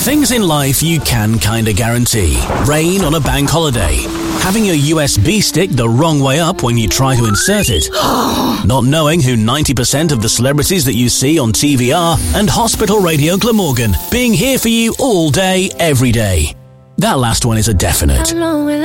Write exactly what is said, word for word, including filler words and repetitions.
Things in life you can kinda guarantee. Rain on a bank holiday. Having your U S B stick the wrong way up when you try to insert it. Not knowing who ninety percent of the celebrities that you see on T V are. And Hospital Radio Glamorgan being here for you all day, every day. That last one is a definite.